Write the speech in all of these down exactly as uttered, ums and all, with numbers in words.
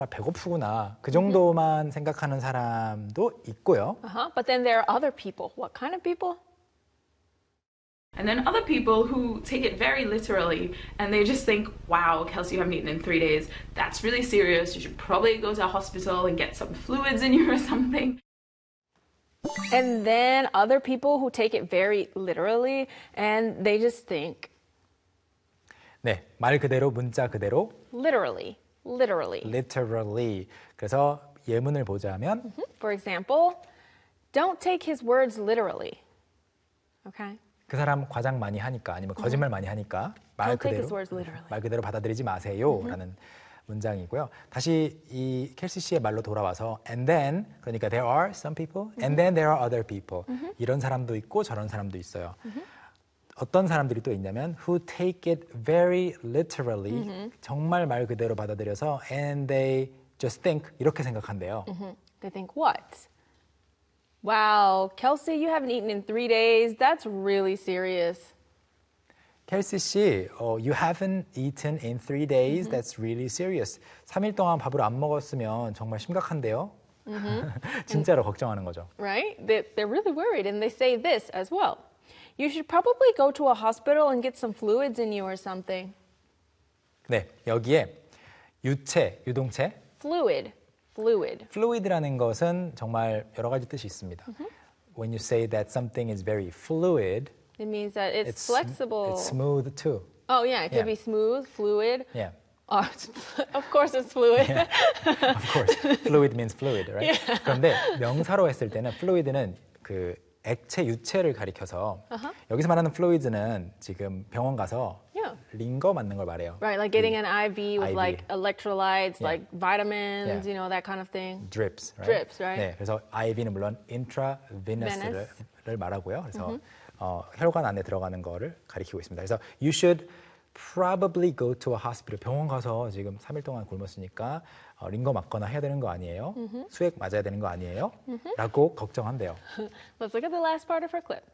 배고프구나. 그 정도만 mm-hmm. 생각하는 사람도 있고요. Uh-huh. But then there are other people. What kind of people? And then other people who take it very literally and they just think, wow, Kelsey, you haven't eaten in three days. That's really serious. You should probably go to a hospital and get some fluids in you or something. And then other people who take it very literally and they just think. 네, 말 그대로 문자 그대로. Literally. Literally. Literally. 그래서 예문을 보자면. Mm-hmm. For example, don't take his words literally. Okay? 그 사람 과장 많이 하니까 아니면 거짓말 많이 하니까 말 그대로 말 그대로 받아들이지 마세요라는 문장이고요. 다시 이 켈시 씨의 말로 돌아와서 and then 그러니까 there are some people and then there are other people 이런 사람도 있고 저런 사람도 있어요. 어떤 사람들이 또 있냐면 who take it very literally 정말 말 그대로 받아들여서 and they just think 이렇게 생각한대요. They think what? Wow, Kelsey, you haven't eaten in three days. That's really serious. 켈시 씨, oh, you haven't eaten in three days. Mm-hmm. That's really serious. 삼 일 동안 밥을 안 먹었으면 정말 심각한데요. Mm-hmm. 진짜로 걱정하는 거죠. Right? They, they're really worried, and they say this as well. You should probably go to a hospital and get some fluids in you or something. 네, 여기에 유체, 유동체. Fluid. Fluid. Fluid라는 것은 정말 여러 가지 뜻이 있습니다. Mm-hmm. When you say that something is very fluid, it means that it's, it's flexible. It's smooth too. Oh yeah, it could yeah. be smooth, fluid. Yeah. Oh, of course it's fluid. Yeah. Of course, fluid means fluid, right? Yeah. 그런데 명사로 했을 때는 fluid는 그 액체, 유체를 가리켜서 uh-huh. 여기서 말하는 fluids는 지금 병원 가서 yeah. 링거 맞는 걸 말해요. Right, like getting an I V with I V. like electrolytes, yeah. like vitamins, yeah. you know, that kind of thing. Drips, right? Drips, right? 네, 그래서 아이비는 물론 intravenous를 말하고요. 그래서 mm-hmm. 어, 혈관 안에 들어가는 거를 가리키고 있습니다. 그래서 you should probably go to a hospital. 병원 가서 지금 삼 일 동안 굶었으니까 어, 링거 맞거나 해야 되는 거 아니에요? Mm-hmm. 수액 맞아야 되는 거 아니에요? Mm-hmm. 라고 걱정한대요. Let's look at the last part of her clip.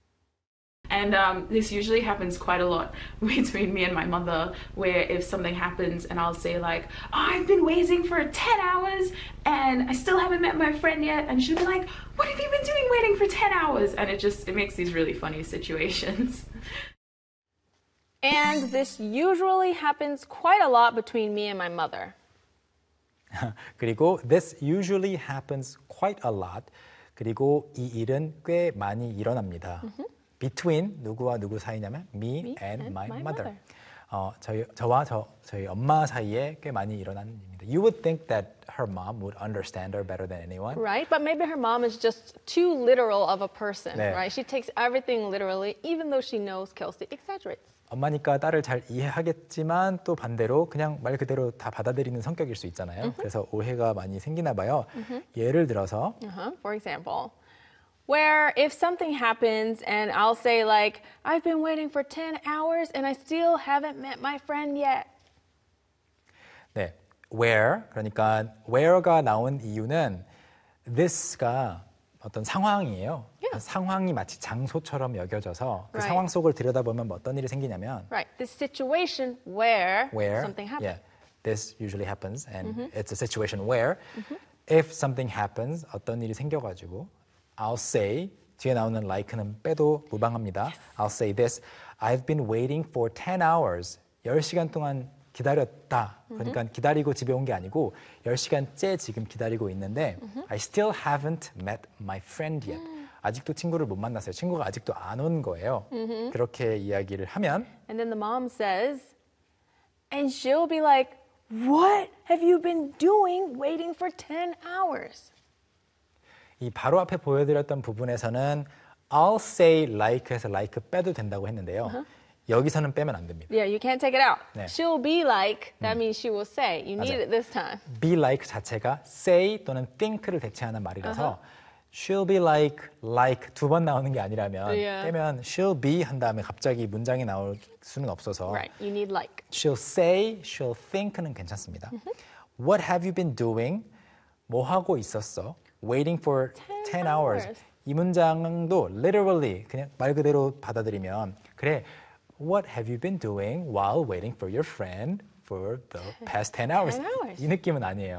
And um, this usually happens quite a lot between me and my mother, where if something happens and I'll say like, oh, I've been waiting for ten hours and I still haven't met my friend yet. And she'll be like, what have you been doing waiting for ten hours? And it just, it makes these really funny situations. And this usually happens quite a lot between me and my mother. 그리고 this usually happens quite a lot. 그리고 이 일은 꽤 많이 일어납니다. Mm-hmm. Between 누구와 누구 사이냐면 me, me and, and my, my mother. mother. 어, 저희, 저와 저, 저희 엄마 사이에 꽤 많이 일어나는 일입니다. You would think that her mom would understand her better than anyone. Right, but maybe her mom is just too literal of a person, 네. right? She takes everything literally, even though she knows Kelsey exaggerates. 엄마니까 딸을 잘 이해하겠지만 또 반대로 그냥 말 그대로 다 받아들이는 성격일 수 있잖아요. Mm-hmm. 그래서 오해가 많이 생기나 봐요. Mm-hmm. 예를 들어서 uh-huh. For example, where if something happens and I'll say like, I've been waiting for ten hours and I still haven't met my friend yet. 네, where, 그러니까 where가 나온 이유는 this가 어떤 상황이에요. Yeah. 상황이 마치 장소처럼 여겨져서 그 right. 상황 속을 들여다보면 뭐 어떤 일이 생기냐면 Right, this situation where, where something happens. Yeah, this usually happens and Mm-hmm. it's a situation where mm-hmm. if something happens, 어떤 일이 생겨가지고 I'll say, 뒤에 나오는 like는 빼도 무방합니다. Yes. I'll say this, I've been waiting for ten hours. 열 시간 동안 기다렸다. 그러니까 mm-hmm. 기다리고 집에 온 게 아니고 열 시간째 지금 기다리고 있는데 mm-hmm. I still haven't met my friend yet. Mm. 아직도 친구를 못 만났어요. 친구가 아직도 안 온 거예요. Mm-hmm. 그렇게 이야기를 하면 And then the mom says, and she'll be like, what have you been doing waiting for ten hours? 이 바로 앞에 보여드렸던 부분에서는 I'll say like에서 like 빼도 된다고 했는데요. Uh-huh. 여기서는 빼면 안 됩니다. Yeah, you can't take it out. 네. She'll be like, that 음. means she will say. You need 맞아요. it this time. Be like 자체가 say 또는 think를 대체하는 말이라서 uh-huh. she'll be like, like 두 번 나오는 게 아니라면 yeah. 빼면 she'll be 한 다음에 갑자기 문장이 나올 수는 없어서 Right, you need like. she'll say, she'll think는 괜찮습니다. Mm-hmm. What have you been doing? 뭐 하고 있었어? Waiting for ten hours. 이 문장도 literally 그냥 말 그대로 받아들이면 그래, what have you been doing while waiting for your friend for the past ten hours? ten hours. 이 느낌은 아니에요.